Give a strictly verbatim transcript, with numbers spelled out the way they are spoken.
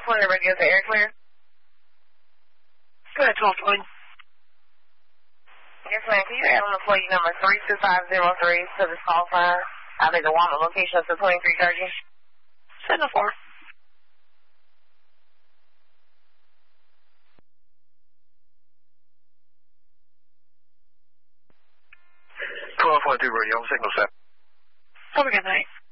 one, the radio's air clear. Go ahead, twelve twenty. Yes, ma'am. Can you add on the plate number three two five zero three to this call sign? I'll be the Walnut location of the twenty-three thirty. Send the four. twelve point two radio, signal set. Have a good night.